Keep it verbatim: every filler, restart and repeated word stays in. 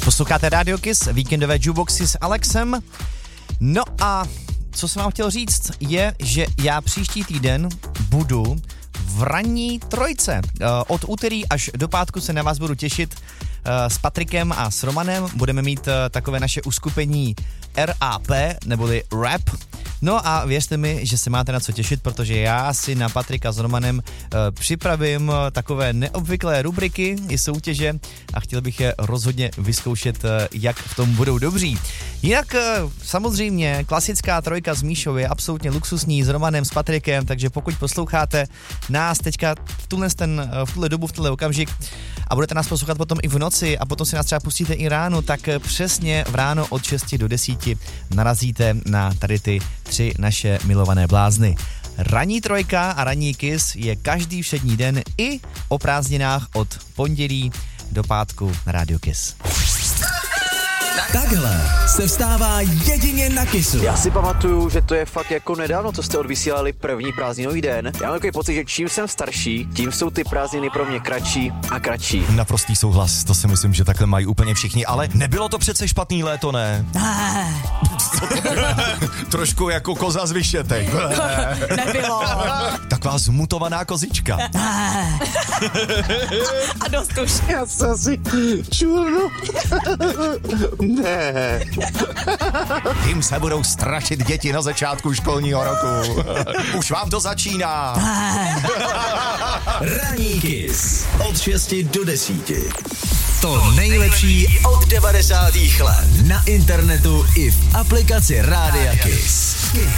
Posloucháte Radio Kiss, víkendové jukeboxy s Alexem. No a co jsem vám chtěl říct, je, že já příští týden budu v ranní trojce. Od úterý až do pátku se na vás budu těšit s Patrikem a s Romanem. Budeme mít takové naše uskupení R A P, neboli rap. No a věřte mi, že se máte na co těšit, protože já si na Patrika s Romanem uh, připravím uh, takové neobvyklé rubriky i soutěže a chtěl bych je rozhodně vyzkoušet, uh, jak v tom budou dobří. Jinak uh, samozřejmě klasická trojka s Míšou je absolutně luxusní, s Romanem, s Patrikem, takže pokud posloucháte nás teďka v tuhle, ten, v tuhle dobu, v tuhle okamžik a budete nás poslouchat potom i v noci a potom si nás třeba pustíte i ráno, tak přesně v ráno od šesti do desíti narazíte na tady ty tři naše milované blázny. Ranní trojka a ranní Kiss je každý všední den i o prázdninách od pondělí do pátku na Radio Kiss. Takhle se vstává jedině na Kissu. Já si pamatuju, že to je fakt jako nedávno, co jste odvysílali první prázdninový den. Já mám takový pocit, že čím jsem starší, tím jsou ty prázdniny pro mě kratší a kratší. Naprostý souhlas, to si myslím, že takhle mají úplně všichni, ale nebylo to přece špatný léto, ne? Trošku jako koza z Vyšetek. Nebylo. Taková zmutovaná kozička. A dost už. Já se asi čurnu. Ne. Tím se budou strašit děti na začátku školního roku. Už vám to začíná. Ranní Kiss od šesti do desíti. To nejlepší od devadesátých let. Na internetu i v aplikaci Rádia Kiss.